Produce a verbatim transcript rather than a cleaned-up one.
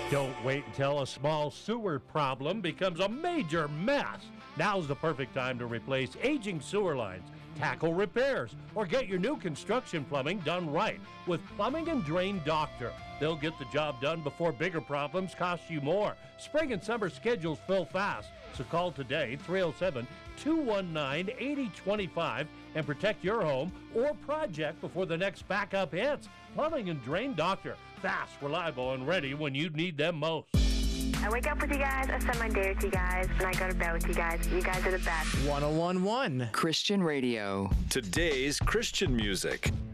Don't wait until a small sewer problem becomes a major mess. Now's the perfect time to replace aging sewer lines, tackle repairs, or get your new construction plumbing done right with Plumbing and Drain Doctor. They'll get the job done before bigger problems cost you more. Spring and summer schedules fill fast, so call today, three oh seven, two one nine, eight oh two five, and protect your home or project before the next backup hits. Plumbing and Drain Doctor. Fast, reliable, and ready when you need them most. I wake up with you guys, I spend my day with you guys, and I go to bed with you guys. You guys are the best. one oh one point one Christian Radio. Today's Christian music.